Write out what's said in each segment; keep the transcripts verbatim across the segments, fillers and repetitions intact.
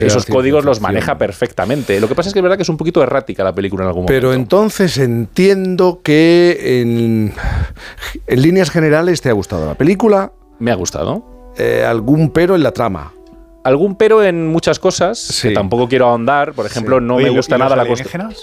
esos códigos los maneja perfectamente. Lo que pasa es que es verdad que es un poquito errática la película en algún momento. Pero entonces entiendo que en, en líneas generales te ha gustado la película. Me ha gustado. Eh, ¿Algún pero en la trama? Algún pero en muchas cosas, sí. que tampoco quiero ahondar. Por ejemplo, sí. no Oye, me gusta nada la construcción.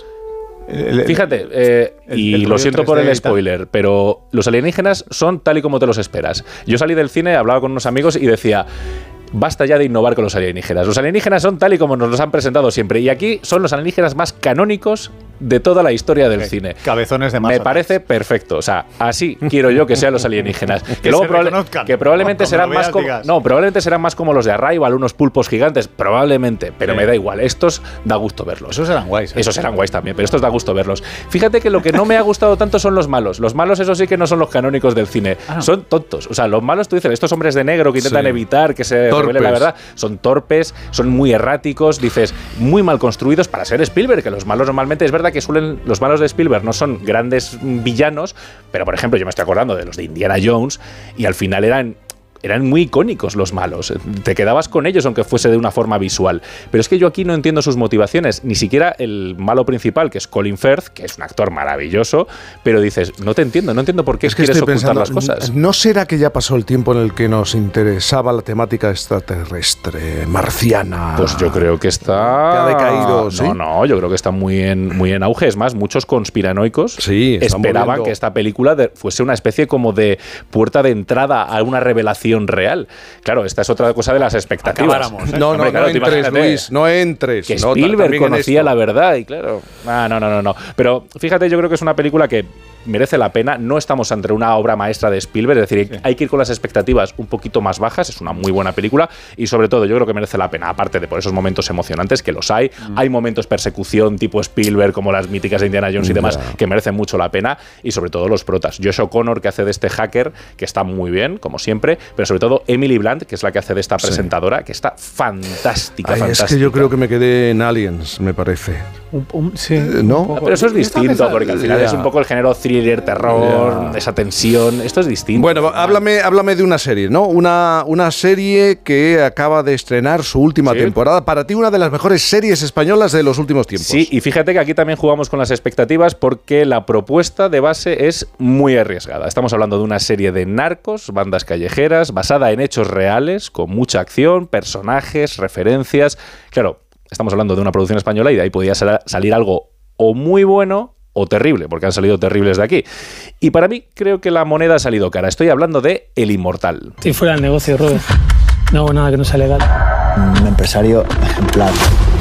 Fíjate, eh, el, y el lo siento por el spoiler, pero los alienígenas son tal y como te los esperas. Yo salí del cine, hablaba con unos amigos y decía... Basta ya de innovar con los alienígenas. Los alienígenas son tal y como nos los han presentado siempre. Y aquí son los alienígenas más canónicos de toda la historia del okay. cine. Cabezones de masa. Me parece perfecto. O sea, así quiero yo que sean los alienígenas. que, que, luego probable, que probablemente no, serán más como, no, probablemente serán más como los de Arrival, unos pulpos gigantes. Probablemente, pero sí. me da igual. Estos da gusto verlos. Esos eran guays. ¿eh? Esos eran guays también, pero estos da gusto verlos. Fíjate que lo que no me ha gustado tanto son los malos. Los malos, eso sí que no son los canónicos del cine. Ah, no. Son tontos. O sea, los malos, tú dices, estos hombres de negro que intentan sí. evitar que se revele la verdad. Son torpes, son muy erráticos, dices, muy mal construidos para ser Spielberg, que los malos normalmente, es verdad que suelen, los malos de Spielberg no son grandes villanos, pero por ejemplo yo me estoy acordando de los de Indiana Jones y al final eran... eran muy icónicos los malos. Te quedabas con ellos aunque fuese de una forma visual. Pero es que yo aquí no entiendo sus motivaciones. Ni siquiera el malo principal, que es Colin Firth, que es un actor maravilloso, pero dices, no te entiendo, no entiendo por qué es que quieres ocultar pensando, las cosas. ¿No será que ya pasó el tiempo en el que nos interesaba la temática extraterrestre, marciana? Pues yo creo que está... Que ha decaído, ¿sí? No, no, yo creo que está muy en, muy en auge. Es más, muchos conspiranoicos sí, esperaban volviendo... que esta película de, fuese una especie como de puerta de entrada a una revelación real. Claro, esta es otra cosa de las expectativas. ¿eh? No, no, Hombre, claro, no entres, Luis, no entres. Que no, Spielberg conocía la verdad y claro... Ah, no, no, no, no. Pero fíjate, yo creo que es una película que merece la pena. No estamos ante una obra maestra de Spielberg, es decir, sí. hay que ir con las expectativas un poquito más bajas. Es una muy buena película y sobre todo yo creo que merece la pena, aparte de por esos momentos emocionantes que los hay. Mm. Hay momentos persecución tipo Spielberg, como las míticas de Indiana Jones y demás, yeah. que merecen mucho la pena, y sobre todo los protas. Josh O'Connor, que hace de este hacker, que está muy bien, como siempre, pero sobre todo Emily Blunt, que es la que hace de esta presentadora, sí. que está fantástica, Ay, fantástica. Es que yo creo que me quedé en Aliens, me parece. Un, un, sí, eh, ¿no? un Pero eso es distinto, porque al final yeah. es un poco el género thriller, terror, yeah. esa tensión. Esto es distinto. Bueno, háblame, háblame de una serie, ¿no? Una, una serie que acaba de estrenar su última sí. temporada. Para ti, una de las mejores series españolas de los últimos tiempos. Sí, y fíjate que aquí también jugamos con las expectativas porque la propuesta de base es muy arriesgada. Estamos hablando de una serie de narcos, bandas callejeras, basada en hechos reales, con mucha acción, personajes, referencias. Claro, estamos hablando de una producción española y de ahí podía salir algo o muy bueno o terrible, porque han salido terribles de aquí. Y para mí creo que la moneda ha salido cara. Estoy hablando de El Inmortal. Si fuera el negocio, Robert, no hago nada que no sea legal. Un empresario ejemplar.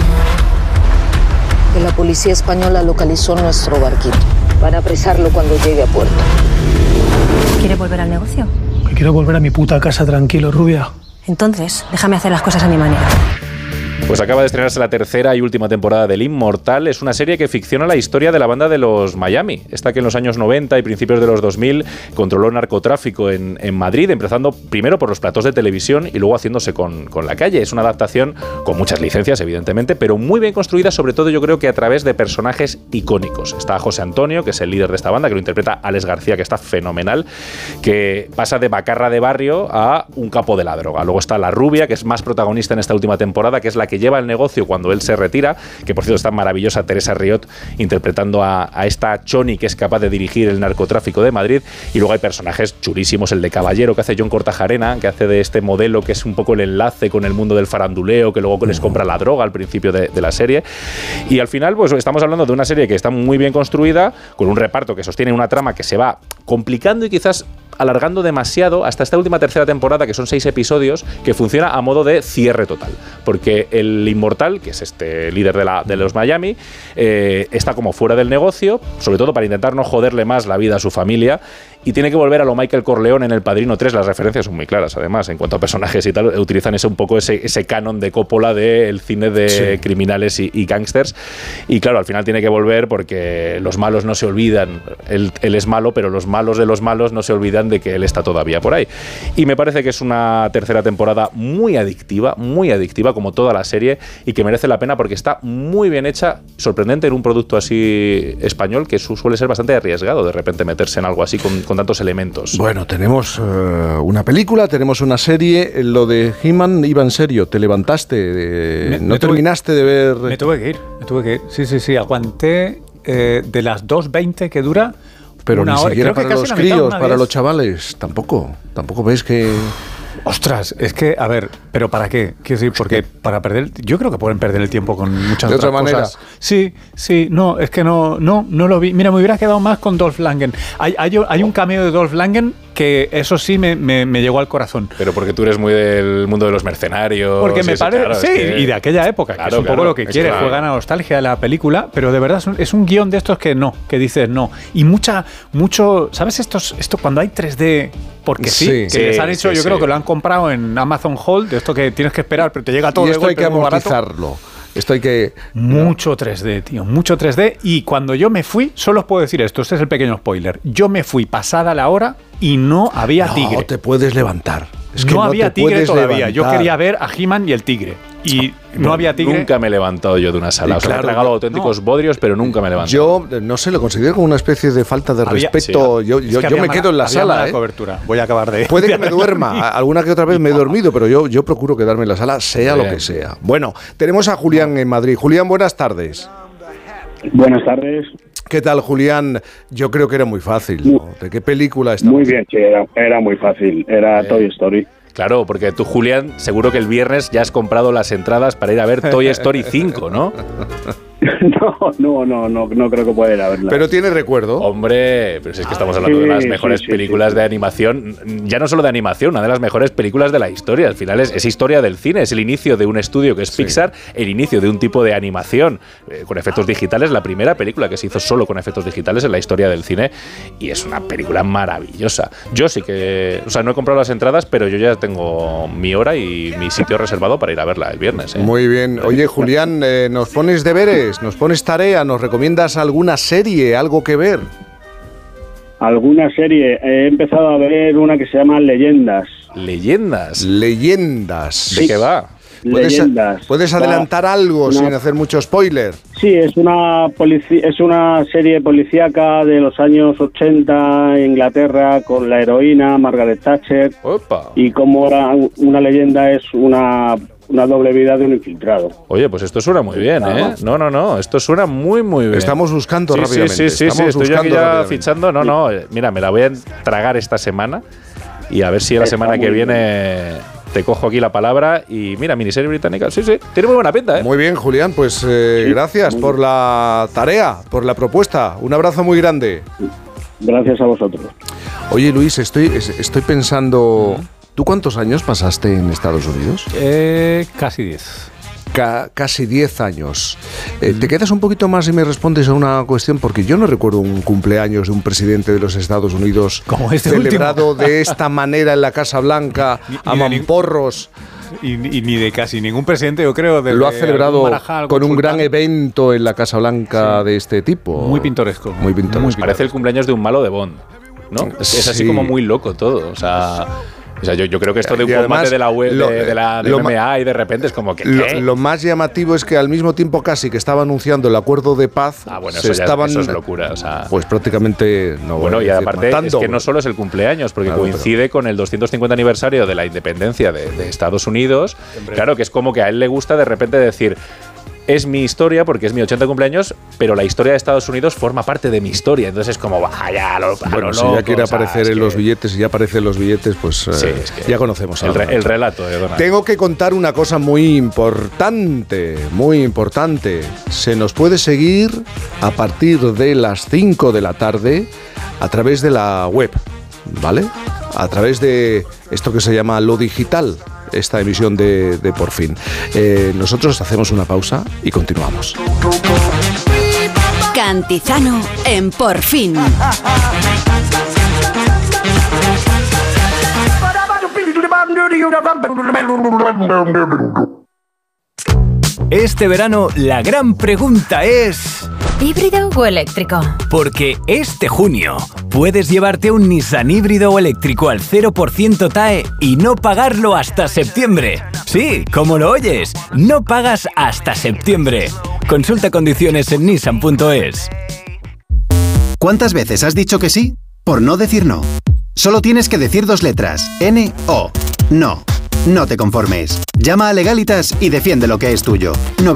Que la policía española localizó nuestro barquito. Van a apresarlo cuando llegue a puerto. ¿Quieres volver al negocio? Que quiero volver a mi puta casa tranquilo, rubia. Entonces, déjame hacer las cosas a mi manera. Pues acaba de estrenarse la tercera y última temporada del Inmortal. Es una serie que ficciona la historia de la banda de los Miami. Esta que en los años noventa y principios de los dos mil controló el narcotráfico en, en Madrid, empezando primero por los platós de televisión y luego haciéndose con, con la calle. Es una adaptación con muchas licencias, evidentemente, pero muy bien construida, sobre todo yo creo que a través de personajes icónicos. Está José Antonio, que es el líder de esta banda, que lo interpreta Alex García, que está fenomenal, que pasa de bacarra de barrio a un capo de la droga. Luego está la rubia, que es más protagonista en esta última temporada, que es la que lleva el negocio cuando él se retira, que por cierto está maravillosa Teresa Riot interpretando a, a esta Choni, que es capaz de dirigir el narcotráfico de Madrid. Y luego hay personajes chulísimos, el de Caballero, que hace John Cortajarena, que hace de este modelo que es un poco el enlace con el mundo del faranduleo, que luego les compra la droga al principio de, de la serie. Y al final pues estamos hablando de una serie que está muy bien construida, con un reparto que sostiene una trama que se va complicando y quizás alargando demasiado hasta esta última tercera temporada, que son seis episodios, que funciona a modo de cierre total. Porque el Inmortal, que es este líder de, la, de los Miami, eh, está como fuera del negocio, sobre todo para intentar no joderle más la vida a su familia, y tiene que volver a lo Michael Corleone en El Padrino tres. Las referencias son muy claras, además, en cuanto a personajes y tal, utilizan ese, un poco ese, ese canon de Coppola del cine de sí. criminales y, y gángsters. Y claro, al final tiene que volver porque los malos no se olvidan. Él, él es malo, pero los malos de los malos no se olvidan de que él está todavía por ahí. Y me parece que es una tercera temporada muy adictiva, muy adictiva, como toda la serie, y que merece la pena porque está muy bien hecha, sorprendente en un producto así español, que suele ser bastante arriesgado de repente meterse en algo así con, con con tantos elementos. Bueno, tenemos uh, una película, tenemos una serie. Lo de He-Man iba en serio. Te levantaste, eh, Me- no me tuve- terminaste de ver. Me tuve que ir, me tuve que ir. Sí, sí, sí, aguanté eh, de las dos veinte que dura. Pero una ni hora, siquiera creo que para casi los la mitad, críos, una para diez. los chavales. Tampoco. Tampoco ves que. Ostras, es que, a ver, ¿pero para qué? Quiero decir, porque para perder, yo creo que pueden perder el tiempo con muchas De otra otras manera. cosas. Sí, sí, no, es que no, no, no lo vi. Mira, me hubiera quedado más con Dolph Lundgren. Hay, hay, hay un cameo de Dolph Lundgren que eso sí me, me, me llegó al corazón. Pero porque tú eres muy del mundo de los mercenarios. Porque me eso, parece, claro, es sí, que- y de aquella época, que Claro, es un poco claro, lo que es quiere, claro. juegan a la nostalgia de la película, pero de verdad es un, es un guión de estos que no, que dices no. Y mucha, mucho, ¿sabes estos, esto cuando hay tres D? Porque sí, Sí. que Sí, les han hecho, sí, yo sí. creo que lo han comprado en Amazon Hold, de esto que tienes que esperar, pero te llega todo Y de esto hay golpe, que muy barato. amortizarlo. Esto hay que. Mucho tres D, tío, mucho tres D. Y cuando yo me fui, solo os puedo decir esto, este es el pequeño spoiler. Yo me fui pasada la hora y no había No tigre. te puedes levantar. Es que no, no había te tigre puedes todavía. Yo levantar. quería ver a He-Man y el tigre. Y no había tigre. Nunca me he levantado yo de una sala. Y O sea, claro, me he tragado no. auténticos bodrios, pero nunca me he levantado. Yo, eh, no sé, lo considero como una especie de falta de Había- respeto. sí. yo Es yo, que yo había me mala- quedo en la había sala. mala ¿eh? cobertura. Voy a acabar de. Puede de que me dormir. duerma. Alguna que otra vez me he dormido, pero yo, yo procuro quedarme en la sala, sea Bien. lo que sea. Bueno, tenemos a Julián en Madrid. Julián, buenas tardes. Buenas tardes. ¿Qué tal, Julián? Yo creo que era muy fácil, ¿no? ¿De qué película estamos? Muy bien, sí, era, era muy fácil. Era Bien. Toy Story. Claro, porque tú, Julián, seguro que el viernes ya has comprado las entradas para ir a ver Toy Story cinco, ¿no? No, no, no, no, no creo que pueda ir a verla. Pero tiene recuerdo. Hombre, pero si es que estamos hablando Sí, de las sí, mejores sí, películas sí. de animación, ya no solo de animación, una de las mejores películas de la historia. Al final es, es historia del cine, es el inicio de un estudio que es Pixar, el inicio de un tipo de animación eh, con efectos digitales, la primera película que se hizo solo con efectos digitales en la historia del cine, y es una película maravillosa. Yo sí que, o sea, no he comprado las entradas, pero yo ya tengo mi hora y mi sitio reservado para ir a verla el viernes. ¿eh? Muy bien. Oye, Julián, eh, ¿nos pones deberes? ¿Nos pones tarea? ¿Nos recomiendas alguna serie, algo que ver? ¿Alguna serie? He empezado a ver una que se llama Leyendas. Leyendas. Leyendas. ¿De qué va? ¿Puedes, Leyendas. ¿puedes Va- adelantar algo una- sin hacer mucho spoiler? Sí, es una polici- es una serie policíaca de los años ochenta en Inglaterra con la heroína Margaret Thatcher Opa. y como era una leyenda es una, una doble vida de un infiltrado. Oye, pues esto suena muy bien, ¿eh? No, no, no, esto suena muy, muy bien. Estamos buscando sí, rápidamente. Sí, sí, sí, sí, estamos estoy yo aquí buscando ya rápidamente. fichando. No, no, eh, mira, me la voy a tragar esta semana y a ver si la Está semana que muy viene te cojo aquí la palabra y mira, miniserie británica. Sí, sí, tiene muy buena pinta, ¿eh? Muy bien, Julián, pues eh, Sí, gracias muy por bien. la tarea, por la propuesta. Un abrazo muy grande. Gracias a vosotros. Oye, Luis, estoy, es- estoy pensando... ¿Tú cuántos años pasaste en Estados Unidos? Eh, casi diez. Ca- casi diez años. Eh, ¿Te quedas un poquito más y me respondes a una cuestión? Porque yo no recuerdo un cumpleaños de un presidente de los Estados Unidos Como este celebrado último. de esta manera en la Casa Blanca, Ni- ni a de ningún- mamporros. Y, y ni de casi ningún presidente, yo creo. desde Lo ha algún celebrado Marajá, algún con un gran sultán. evento en la Casa Blanca Sí. de este tipo. Muy pintoresco. Muy pintoresco. Parece el cumpleaños de un malo de Bond, ¿no? Es, es así Sí. como muy loco todo, o sea... O sea, yo, yo creo que esto de un Y además, combate de la web, lo- de, de la de lo M M A y de repente es como que... Lo, ¿qué? lo más llamativo es que al mismo tiempo casi que estaba anunciando el acuerdo de paz, Ah, bueno, se eso, ya, estaban, eso es locura, o sea... pues prácticamente no. Bueno, voy y a decir aparte matando, es que no solo es el cumpleaños, porque Claro, coincide con el doscientos cincuenta aniversario de la independencia de, de Estados Unidos. Claro, que es como que a él le gusta de repente decir, es mi historia porque es mi ochenta cumpleaños, pero la historia de Estados Unidos forma parte de mi historia. Entonces es como, vaya, a lo, a Bueno, lo si loco, ya quiere o sea, aparecer es en que- los billetes, si ya aparecen los billetes, pues eh, Sí, es que ya conocemos a el, la re- el mancha. relato de Donald. Tengo que contar una cosa muy importante, muy importante. Se nos puede seguir a partir de las cinco de la tarde a través de la web, ¿vale? A través de esto que se llama Lo Digital, esta emisión de, de Por Fin. Eh, nosotros hacemos una pausa y continuamos. Cantizano en Por Fin. Este verano la gran pregunta es... ¿Híbrido o eléctrico? Porque este junio puedes llevarte un Nissan híbrido o eléctrico al cero por ciento T A E y no pagarlo hasta septiembre. Sí, como lo oyes, no pagas hasta septiembre. Consulta condiciones en nissan punto es. ¿Cuántas veces has dicho que sí por no decir no. Solo tienes que decir dos letras, N O. No. No te conformes. Llama a Legalitas y defiende lo que es tuyo.